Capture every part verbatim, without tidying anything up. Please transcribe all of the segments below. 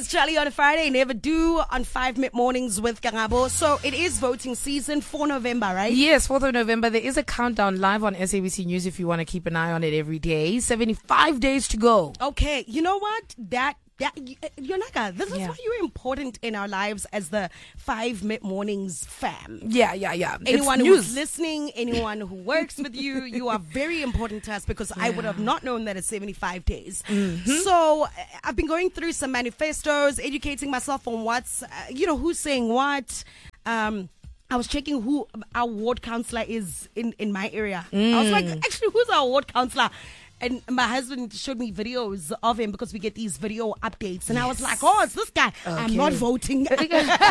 Charlie on a Friday. Never do on five mid mornings with Karabo. So it is voting season for November, right? Yes, fourth of November. There is a countdown live on S A B C News if you want to keep an eye on it every day. seventy-five days to go. Okay, you know what? That that Yonaka, this is Yeah. why you're important in our lives as the five mid mornings fam. Yeah, yeah, yeah. Anyone it's who's news. listening, anyone who works with you, you are very important to us because I would have not known that it's seventy-five days. Mm-hmm. So uh, I've been going through some manifestos, educating myself on what's, uh, you know, who's saying what. Um, I was checking who our ward councillor is in, in my area. Mm. I was like, actually, who's our ward councillor? And my husband showed me videos of him because we get these video updates. And I was like, oh, it's this guy. I'm Okay. not voting That's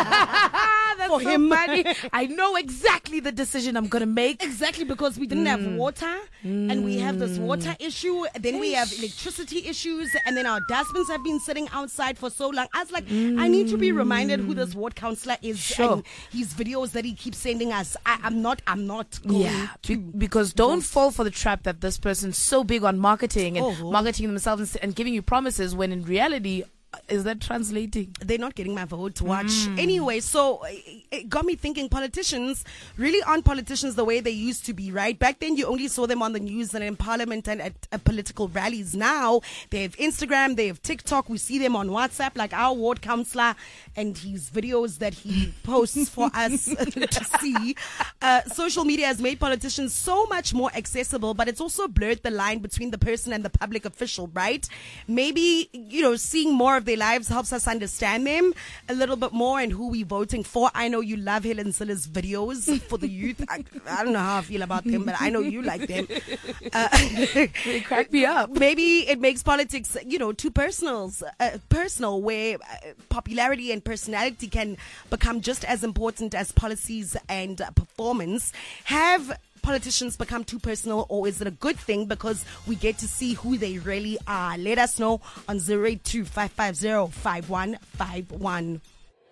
for so him. funny. I know exactly the decision I'm going to make. Exactly, because we didn't have water, and we have this water issue. Then we have electricity issues, and then our dustbins have been sitting outside for so long. I was like, I need to be reminded who this ward councillor is Sure. and his videos that he keeps sending us. I, I'm not, I'm not going Yeah, to. be- because don't vote. fall for the trap that this person's so big on marketing and Oh. marketing themselves and, s- and giving you promises when in reality, uh, is that translating? They're not getting my vote. Watch. Anyway, so it- it got me thinking politicians really aren't politicians the way they used to be, right? Back then, you only saw them on the news and in parliament and at, at political rallies. Now, they have Instagram, they have TikTok. We see them on WhatsApp, like our ward councillor and his videos that he posts for us to see. Uh, social media has made politicians so much more accessible, but it's also blurred the line between the person and the public official, right? Maybe, you know, seeing more of their lives helps us understand them a little bit more and who we're voting for. I know you love Helen Silla's videos for the youth. I, I don't know how I feel about them, but I know you like them. Uh, They crack me up. maybe it makes politics, you know, too personal, uh, personal, where uh, popularity and personality can become just as important as policies and uh, performance. Have politicians become too personal, or is it a good thing because we get to see who they really are? Let us know on zero eight two, five five zero, five one five one.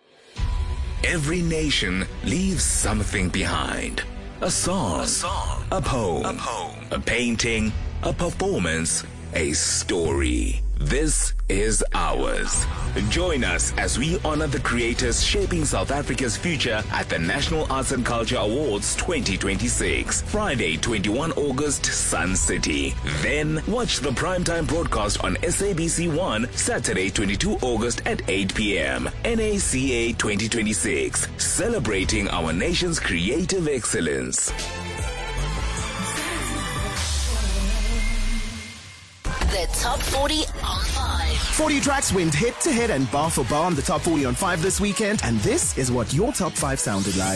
Every nation leaves something behind. A song, a song, a poem, a poem, a painting, a performance, a story. This is ours. Join us as we honor the creators shaping South Africa's future at the National Arts and Culture Awards twenty twenty-six. Friday, twenty-first of August, Sun City. Then watch the primetime broadcast on S A B C one, Saturday, twenty-second of August at eight p.m. N A C A twenty twenty-six. Celebrating our nation's creative excellence. The Top forty on five. forty tracks went head to head and bar for bar on the Top forty on five this weekend, and this is what your top five sounded like.